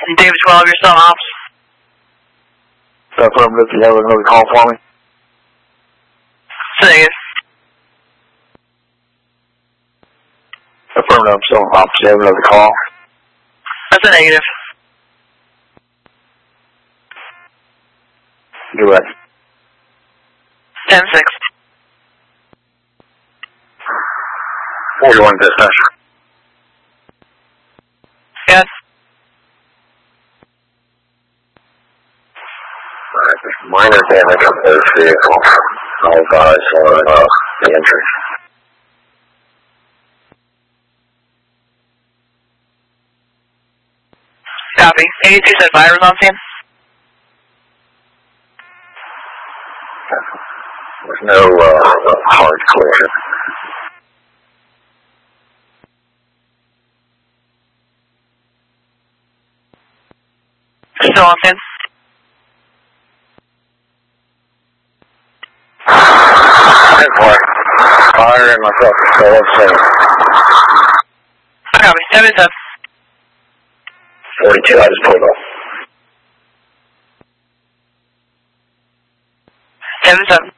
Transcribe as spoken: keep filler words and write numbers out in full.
David twelve, you're still on ops. Affirmative, you have another call for me? Negative. Affirmative, I'm still on ops, you have another call? That's a negative. You're right. ten six. forty-one dispatch. Yes. Minor damage on both vehicles. All guys on uh, the entry. Copy. eighty-two said fire was on scene. There's no uh, hard collision. Still on scene. Fire and myself are still on scene. Copy. seventy-seven. forty-two, I just pulled off. seventy-seven.